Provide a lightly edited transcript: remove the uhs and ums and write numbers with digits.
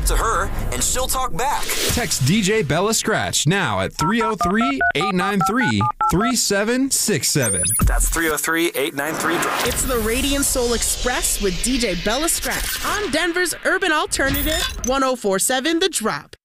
talk to her, and she'll talk back. Text DJ Bella Scratch now at 303-893-3767. That's 303-893-DROP. It's the Radiant Soul Express with DJ Bella Scratch on Denver's Urban Alternative 104.7 The Drop.